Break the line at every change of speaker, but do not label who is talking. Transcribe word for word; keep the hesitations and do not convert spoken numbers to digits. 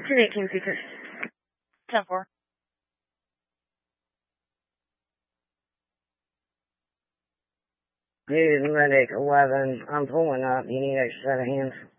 ten eighteen Features.
ten four.
Dude, Medic eleven. I'm pulling up. You need extra set of hands.